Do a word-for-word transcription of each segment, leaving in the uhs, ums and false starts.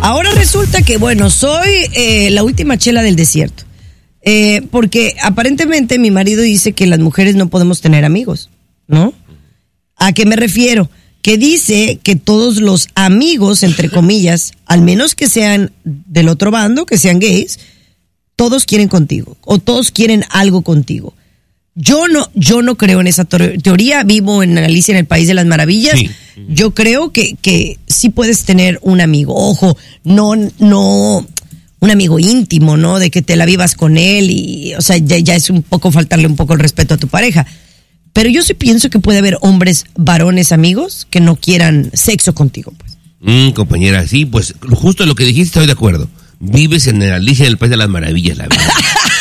Ahora resulta que, bueno, soy eh, la última chela del desierto. Eh, porque aparentemente mi marido dice que las mujeres no podemos tener amigos, ¿no? ¿A qué me refiero? Que dice que todos los amigos, entre comillas, al menos que sean del otro bando, que sean gays, todos quieren contigo o todos quieren algo contigo. Yo no, yo no creo en esa teoría. Vivo en Alicia en el País de las Maravillas. Sí. Yo creo que, que sí puedes tener un amigo. Ojo, no, no, un amigo íntimo, ¿no? De que te la vivas con él y, o sea, ya, ya es un poco faltarle un poco el respeto a tu pareja. Pero yo sí pienso que puede haber hombres, varones, amigos que no quieran sexo contigo, pues. Mm, compañera, sí, pues justo lo que dijiste estoy de acuerdo. Vives en Alicia en el País de las Maravillas, la verdad.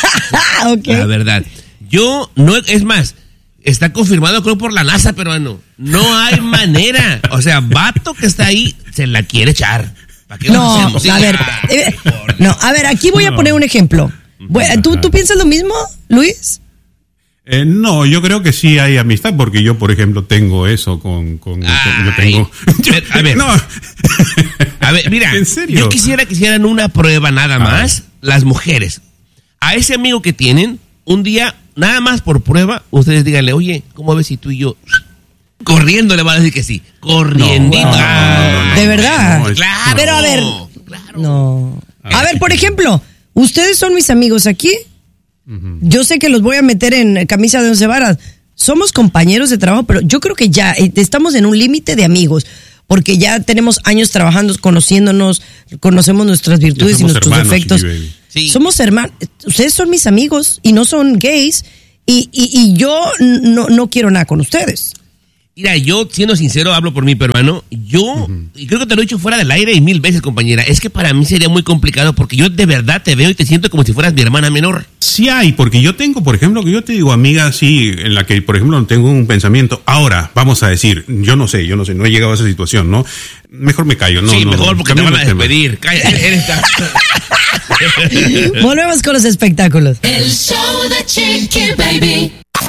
Okay. La verdad. Yo, no, es más, está confirmado creo por la NASA, peruano. No hay manera. O sea, vato que está ahí, se la quiere echar. ¿Para qué no, a sí, ver, ah, eh, no, a ver, aquí voy a poner un ejemplo. ¿Tú, ¿Tú piensas lo mismo, Luis? Eh, no, yo creo que sí hay amistad, porque yo, por ejemplo, tengo eso con... con, con yo tengo... Yo, a ver, no. A ver, mira, ¿en serio? Yo quisiera que hicieran una prueba nada más, las mujeres. A ese amigo que tienen, un día, nada más por prueba, ustedes díganle, oye, ¿cómo ves si tú y yo... Corriendo le van a decir que sí. Corriendo. No, no, no, de verdad. No, claro. Pero a ver, claro. No. A ver, por ejemplo, ustedes son mis amigos aquí. Uh-huh. Yo sé que los voy a meter en camisa de once varas. Somos compañeros de trabajo, pero yo creo que ya estamos en un límite de amigos, porque ya tenemos años trabajando, conociéndonos, conocemos nuestras virtudes y nuestros defectos. Sí. Somos hermanos. Ustedes son mis amigos y no son gays, y, y, y yo no, no quiero nada con ustedes. Mira, yo, siendo sincero, hablo por mí, peruano, yo, uh-huh. y creo que te lo he dicho fuera del aire y mil veces, compañera, es que para mí sería muy complicado porque yo de verdad te veo y te siento como si fueras mi hermana menor. Sí hay, porque yo tengo, por ejemplo, que yo te digo, amiga, sí, en la que, por ejemplo, no tengo un pensamiento. Ahora, vamos a decir, yo no sé, yo no sé, no he llegado a esa situación, ¿no? Mejor me callo, ¿no? Sí, no, mejor no, porque te van a despedir. Calla, eres tan... Volvemos con los espectáculos. El show de Chiqui Baby.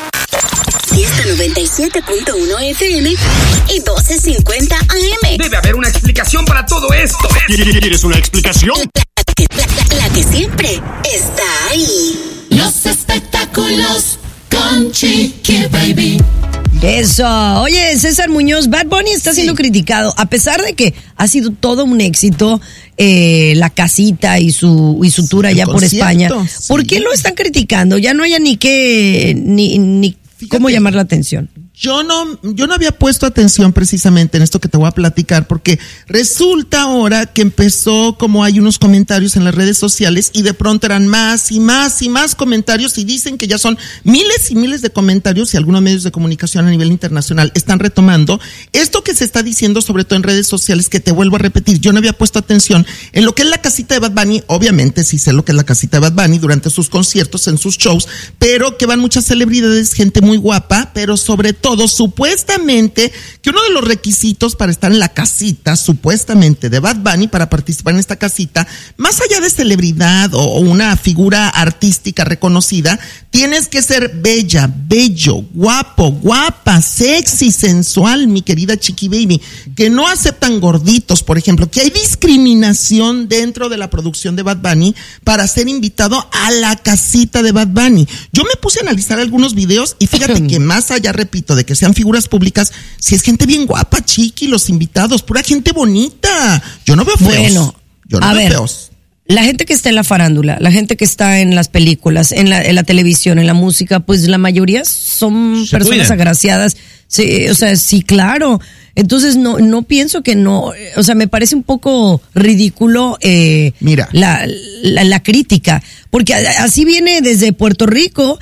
Fiesta noventa y siete punto uno F M y doce cincuenta A M. Debe haber una explicación para todo esto. ¿Quieres una explicación? La que, la, la que siempre está ahí. Los espectáculos con Chiqui Baby. Eso. Oye, César Muñoz, Bad Bunny está siendo sí. criticado, a pesar de que ha sido todo un éxito eh, la casita y su y su tour allá por España. Sí. ¿Por qué lo están criticando? Ya no haya ni qué ni ni Fíjate, ¿cómo llamar la atención? Yo no, yo no había puesto atención precisamente en esto que te voy a platicar, porque resulta ahora que empezó, como hay unos comentarios en las redes sociales, y de pronto eran más y más y más comentarios, y dicen que ya son miles y miles de comentarios, y algunos medios de comunicación a nivel internacional están retomando esto que se está diciendo, sobre todo en redes sociales, que te vuelvo a repetir, yo no había puesto atención en lo que es la casita de Bad Bunny. Obviamente sí sé lo que es la casita de Bad Bunny durante sus conciertos, en sus shows, pero que van muchas celebridades, gente muy guapa, pero sobre todo todo, supuestamente, que uno de los requisitos para estar en la casita, supuestamente, de Bad Bunny, para participar en esta casita, más allá de celebridad o, o una figura artística reconocida, tienes que ser bella, bello, guapo, guapa, sexy, sensual, mi querida Chiqui Baby, que no aceptan gorditos, por ejemplo, que hay discriminación dentro de la producción de Bad Bunny para ser invitado a la casita de Bad Bunny. Yo me puse a analizar algunos videos y fíjate que más allá, repito, de que sean figuras públicas, si es gente bien guapa, Chiqui, los invitados, pura gente bonita. Yo no veo feos. Bueno, yo no a veo ver, feos. La gente que está en la farándula, la gente que está en las películas, en la, en la televisión, en la música, pues la mayoría son Se personas cuidan. agraciadas. Sí, o sea, sí, claro. Entonces no no pienso que no, o sea, me parece un poco ridículo eh, Mira. La, la, la crítica, porque así viene desde Puerto Rico.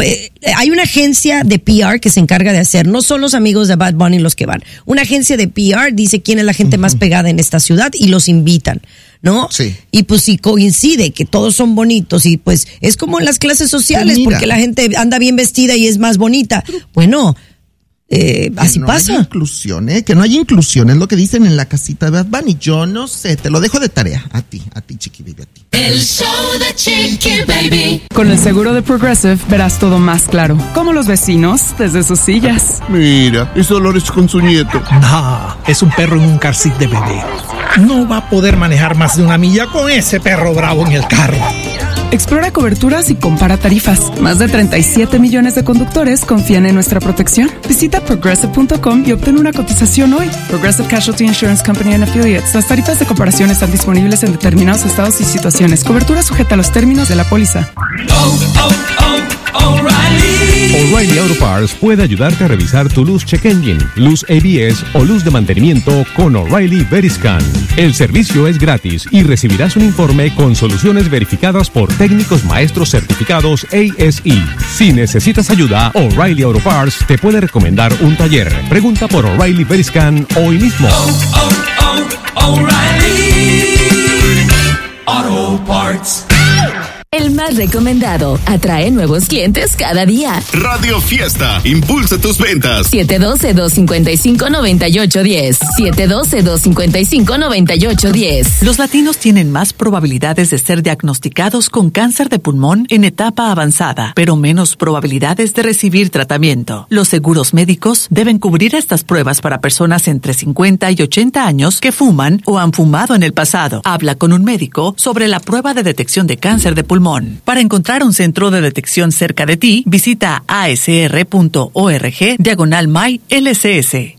Hay una agencia de P R que se encarga de hacer, no son los amigos de Bad Bunny los que van, una agencia de P R dice quién es la gente uh-huh. más pegada en esta ciudad y los invitan, ¿no? Sí. Y pues si coincide que todos son bonitos y pues es como en las clases sociales, porque la gente anda bien vestida y es más bonita, bueno, eh, así no pasa. Hay inclusión, ¿eh? Que no hay inclusión, es lo que dicen en la casita de Bad Bunny. Yo no sé, te lo dejo de tarea. A ti, a ti, Chiqui Baby, a ti. El show de Chiqui Baby. Con el seguro de Progressive verás todo más claro, como los vecinos desde sus sillas. Mira, es Dolores con su nieto. No, es un perro en un car seat de bebé. No va a poder manejar más de una milla con ese perro bravo en el carro. Explora coberturas y compara tarifas. Más de treinta y siete millones de conductores confían en nuestra protección. Visita progressive punto com y obtén una cotización hoy. Progressive Casualty Insurance Company and Affiliates. Las tarifas de comparación están disponibles en determinados estados y situaciones. Cobertura sujeta a los términos de la póliza. Oh, oh, oh, O'Reilly. O'Reilly Auto Parts puede ayudarte a revisar tu luz check engine, luz A B S o luz de mantenimiento con O'Reilly Veriscan. El servicio es gratis y recibirás un informe con soluciones verificadas por técnicos maestros certificados A S E. Si necesitas ayuda, O'Reilly Auto Parts te puede recomendar un taller. Pregunta por O'Reilly Veriscan hoy mismo. Oh, oh, oh, O'Reilly Auto Parts. El más recomendado atrae nuevos clientes cada día. Radio Fiesta, impulsa tus ventas. siete uno dos, dos cinco cinco, nueve ocho uno cero. siete uno dos, dos cinco cinco, nueve ocho uno cero. Los latinos tienen más probabilidades de ser diagnosticados con cáncer de pulmón en etapa avanzada, pero menos probabilidades de recibir tratamiento. Los seguros médicos deben cubrir estas pruebas para personas entre cincuenta y ochenta años que fuman o han fumado en el pasado. Habla con un médico sobre la prueba de detección de cáncer de pulmón. Para encontrar un centro de detección cerca de ti, visita a s r punto org diagonal my L C S.